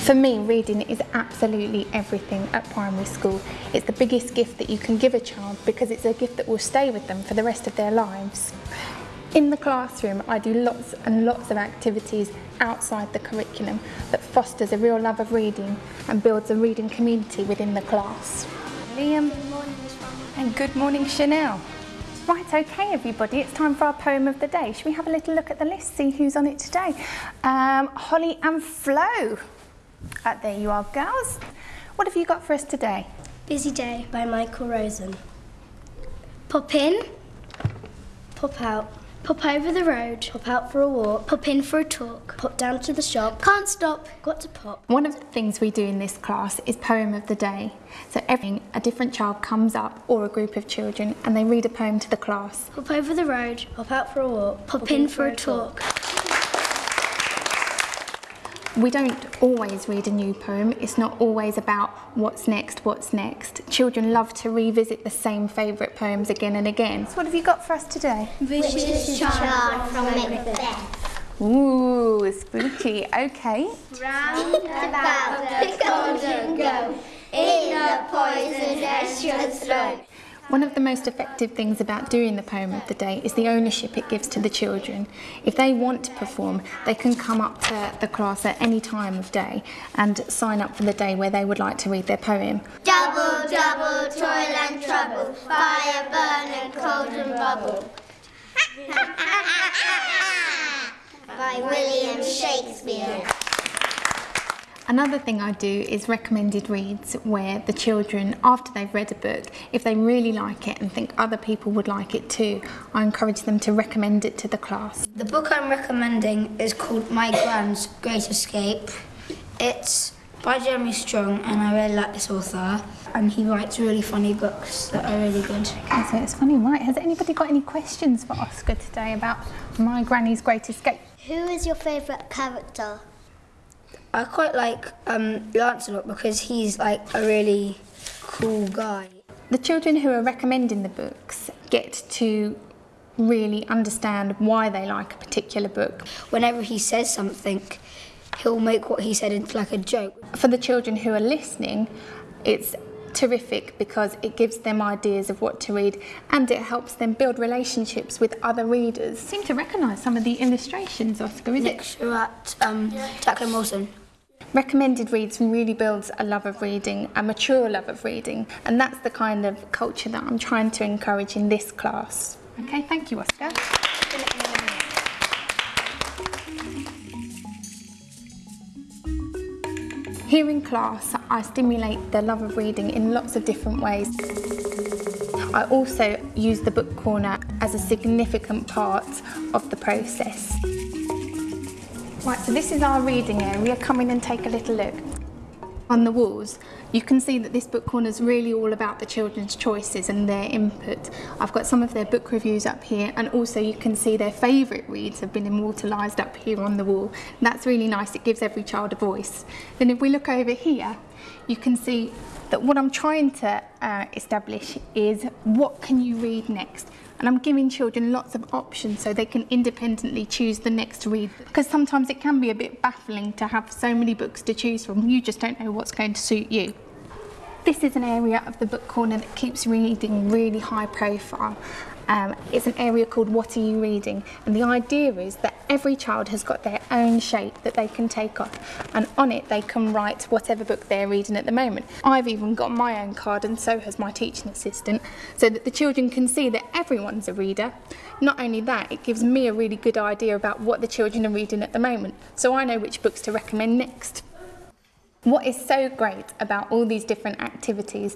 For me, reading is absolutely everything at primary school. It's the biggest gift that you can give a child because it's a gift that will stay with them for the rest of their lives. In the classroom, I do lots and lots of activities outside the curriculum that fosters a real love of reading and builds a reading community within the class. Liam. Good morning, Miss Rami. And good morning, Chanel. Right, okay everybody, it's time for our poem of the day. Shall we have a little look at the list, see who's on it today? Holly and Flo. There you are, girls. What have you got for us today? Busy Day by Michael Rosen. Pop in, pop out, pop over the road, pop out for a walk, pop in for a talk, pop down to the shop, can't stop, got to pop. One of the things we do in this class is poem of the day. So a different child comes up, or a group of children, and they read a poem to the class. Pop over the road, pop out for a walk, pop in for a talk. We don't always read a new poem. It's not always about what's next. Children love to revisit the same favourite poems again and again. So what have you got for us today? Vicious Child from Macbeth. Ooh, spooky, okay. Round about the cauldron go, in the poisonous should throw. One of the most effective things about doing the poem of the day is the ownership it gives to the children. If they want to perform, they can come up to the class at any time of day and sign up for the day where they would like to read their poem. Double, double, toil and trouble, fire burn and cauldron bubble. By William Shakespeare. Another thing I do is recommended reads, where the children, after they've read a book, if they really like it and think other people would like it too, I encourage them to recommend it to the class. The book I'm recommending is called My Gran's Great Escape. It's by Jeremy Strong, and I really like this author, and he writes really funny books that are really good. Okay, so it's funny, right? Has anybody got any questions for Oscar today about My Granny's Great Escape? Who is your favourite character? I quite like Lancelot because he's like a really cool guy. The children who are recommending the books get to really understand why they like a particular book. Whenever he says something, he'll make what he said into like a joke. For the children who are listening, it's terrific because it gives them ideas of what to read and it helps them build relationships with other readers. I seem to recognise some of the illustrations, Oscar, is it? Lecture at Jacqueline Wilson. Recommended reads really builds a love of reading, a mature love of reading, and that's the kind of culture that I'm trying to encourage in this class. Okay, thank you, Oscar. Here in class, I stimulate the love of reading in lots of different ways. I also use the book corner as a significant part of the process. Right, so this is our reading area. Come in and take a little look. On the walls, you can see that this book corner is really all about the children's choices and their input. I've got some of their book reviews up here, and also you can see their favourite reads have been immortalised up here on the wall. And that's really nice, it gives every child a voice. Then if we look over here, you can see that what I'm trying to establish is what can you read next? And I'm giving children lots of options so they can independently choose the next read. Because sometimes it can be a bit baffling to have so many books to choose from. You just don't know what's going to suit you. This is an area of the book corner that keeps reading really high profile. It's an area called What Are You Reading? And the idea is that every child has got their own shape that they can take off, and on it they can write whatever book they're reading at the moment. I've even got my own card, and so has my teaching assistant, so that the children can see that everyone's a reader. Not only that, it gives me a really good idea about what the children are reading at the moment, so I know which books to recommend next. What is so great about all these different activities